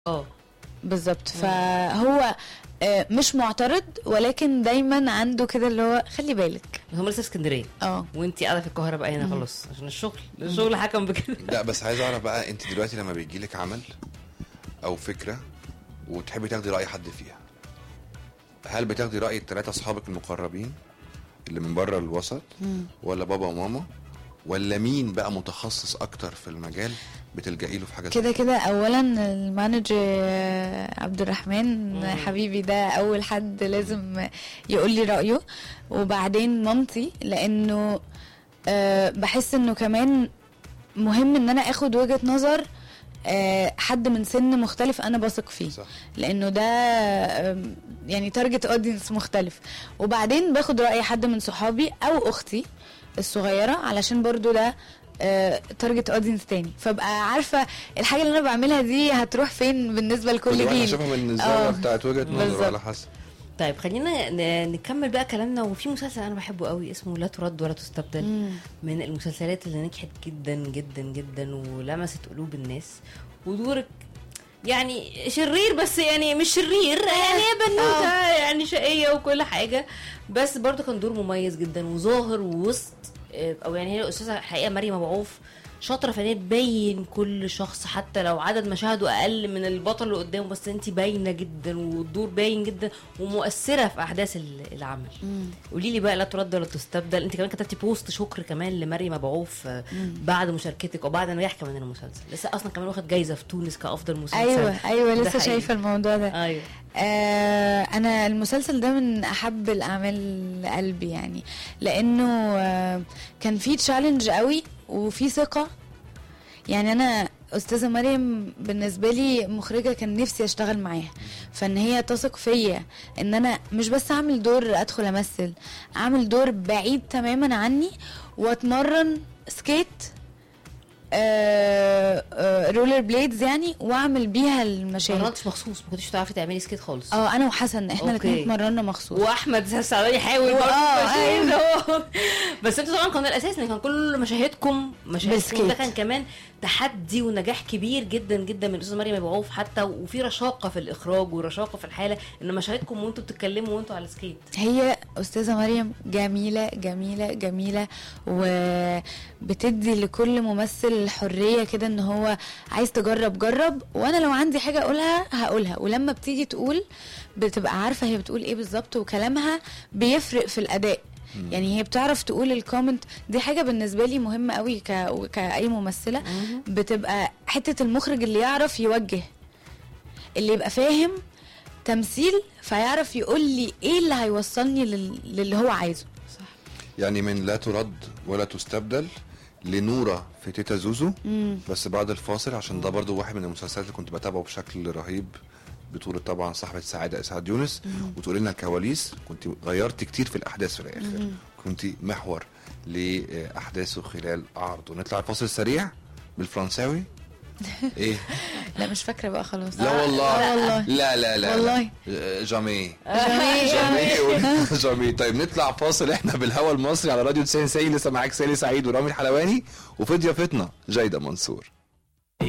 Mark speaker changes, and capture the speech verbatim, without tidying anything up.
Speaker 1: اه
Speaker 2: بالظبط. فهو آه، مش معترض، ولكن دايما عنده كده اللي هو خلي بالك.
Speaker 1: هم لسه في اسكندريه
Speaker 2: اه
Speaker 1: وانتي قاعده في القاهره بقى هنا خلاص عشان الشغل الشغل حكم بكده.
Speaker 3: لا بس عايز اعرف بقى، انت دلوقتي لما بيجيلك عمل او فكره وتحبي تاخدي راي حد فيها، هل بتاخدي راي الثلاثه اصحابك المقربين اللي من بره الوسط، ولا بابا وماما، ولا مين بقى متخصص اكتر في المجال بتلجئي له في حاجه
Speaker 2: كده كده. اولا المانجر آه، عبد الرحمن
Speaker 1: مم.
Speaker 2: حبيبي ده اول حد لازم يقول لي رايه، وبعدين مامتي، لانه آه، بحس انه كمان مهم ان انا اخد وجهة نظر آه، حد من سن مختلف انا بثق فيه،
Speaker 3: صح. لانه
Speaker 2: لانه ده آه، يعني تارجت اودينس مختلف. وبعدين باخد راي حد من صحابي او اختي الصغيره، علشان برضو ده تارجت اودينس تاني، فبقى عارفه الحاجه اللي انا بعملها دي هتروح فين بالنسبه لكل
Speaker 3: كل واحد
Speaker 2: جيل.
Speaker 3: شايفها من
Speaker 2: آه،
Speaker 3: الزاويه بتاعت وجهه نظره
Speaker 2: بالظبط.
Speaker 3: على حسب.
Speaker 1: طيب خلينا ن- نكمل بقى كلامنا. وفي مسلسل انا بحبه قوي اسمه لا ترد ولا تستبدل،
Speaker 2: مم.
Speaker 1: من المسلسلات اللي نجحت جدا جدا جدا ولمست قلوب الناس. ودورك يعني شرير، بس يعني مش شرير، يعني هي بنوته يعني شقيه وكل حاجه، بس برضو كان دور مميز جدا وظاهر ووسط. او يعني هي الاستاذه الحقيقه مريم ابو عوف شاطره في ان هي تبين كل شخص، حتى لو عدد مشاهده اقل من البطل اللي قدامه، بس انت باينه جدا والدور باين جدا ومؤثره في احداث ال- العمل. قولي لي بقى لا ترد ولا تستبدل، انت كمان كتبتي بوست شكر كمان لمريم ابو عوف آه، بعد مشاركتك وبعد نجاح كمان المسلسل، لسه اصلا كمان واخد جايزه في تونس كافضل مسلسل.
Speaker 2: ايوه ايوه
Speaker 1: ده
Speaker 2: لسه
Speaker 1: حقيقي.
Speaker 2: شايفه الموضوع ده.
Speaker 1: ايوه
Speaker 2: آه انا المسلسل ده من احب الاعمال لقلبي، يعني لانه آه كان فيه تشالنج قوي وفي ثقه. يعني انا استاذه مريم بالنسبه لي مخرجه كان نفسي اشتغل معاها، فان هي تثق فيا ان انا مش بس اعمل دور ادخل امثل، اعمل دور بعيد تماما عني واتمرن سكيت آه آه رولر بليدز يعني، واعمل بيها المشاهد.
Speaker 1: اتمرنتش مخصوص، ما كنتش تعرفي تعملي سكيت خالص.
Speaker 2: اه انا وحسن احنا
Speaker 1: أوكي.
Speaker 2: الاثنين اتمرنا مخصوص.
Speaker 1: واحمد السعداني حاول برضه
Speaker 2: آه،
Speaker 1: مشاهد اهو. بس انتوا طبعا كان الاساس ان كان كل مشاهدكم مشاهدكم
Speaker 2: بالسكيت.
Speaker 1: ده كان كمان تحدي ونجاح كبير جدا جدا من الاستاذه مريم ابو عوف، حتى وفي رشاقه في الاخراج ورشاقه في الحاله ان مشاهدكم وانتوا بتتكلموا وانتوا على السكيت.
Speaker 2: هي استاذه مريم جميله جميله جميله، وبتدي لكل ممثل الحريه كده ان هو عايز تجرب جرب، وانا لو عندي حاجه اقولها هقولها، ولما بتيجي تقول بتبقى عارفه هي بتقول ايه بالظبط، وكلامها بيفرق في الاداء. يعني هي بتعرف تقول الكومنت دي، حاجه بالنسبه لي مهمه قوي ك... كاي ممثله. بتبقى حته المخرج اللي يعرف يوجه، اللي يبقى فاهم تمثيل فيعرف يقول لي ايه اللي هيوصلني لل... للي هو عايزه.
Speaker 3: يعني من لا ترد ولا تستبدل لنورة في تيتا زوزو.
Speaker 2: مم.
Speaker 3: بس بعد الفاصل، عشان ده برضو واحد من المسلسلات اللي كنت بتابعه بشكل رهيب، بطولة طبعا صاحبة سعادة إسعاد يونس. وتقولي لنا الكواليس، كنت غيرت كتير في الأحداث في الآخر، كنت محور لأحداثه خلال عرض. ونطلع الفاصل السريع بالفرنساوي. ايه؟
Speaker 2: لا مش فاكره بقى خلاص.
Speaker 3: لا والله.
Speaker 2: لا والله.
Speaker 3: لا لا لا
Speaker 2: والله.
Speaker 3: لا. جامي
Speaker 2: جميل.
Speaker 3: جامي جامي. طيب نطلع فاصل احنا بالهوا المصري على راديو تسعين تسعين. لسه معاك سالي سعيد ورامي الحلواني، وفي ضيافتنا جايدة منصور.